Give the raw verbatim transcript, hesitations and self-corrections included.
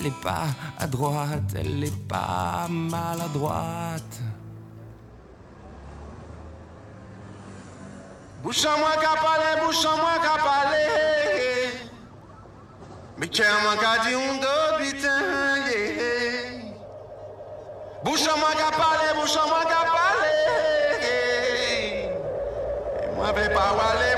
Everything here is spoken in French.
elle est pas à droite, elle est pas maladroite. Bouche à moi qu'a parlé, bouche à moi qu'a parlé. Mais qu'est-ce moi qu'a dit un dos putain, yeah. Bouche à moi qu'a parlé, bouche à moi qu'a parlé. Et moi vais pas aller.